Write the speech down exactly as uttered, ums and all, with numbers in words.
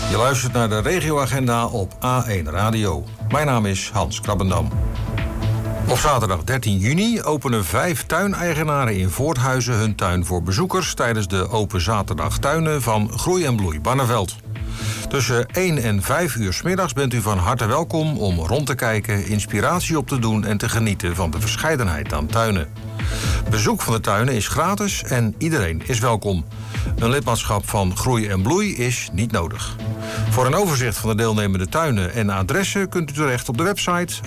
Je luistert naar de regioagenda op A één Radio. Mijn naam is Hans Krabbendam. Op zaterdag dertien juni openen vijf tuineigenaren in Voorthuizen hun tuin voor bezoekers tijdens de Open Zaterdag Tuinen van Groei en Bloei Barneveld. Tussen één en vijf uur 's middags bent u van harte welkom om rond te kijken, inspiratie op te doen en te genieten van de verscheidenheid aan tuinen. Bezoek van de tuinen is gratis en iedereen is welkom. Een lidmaatschap van Groei en Bloei is niet nodig. Voor een overzicht van de deelnemende tuinen en adressen kunt u terecht op de website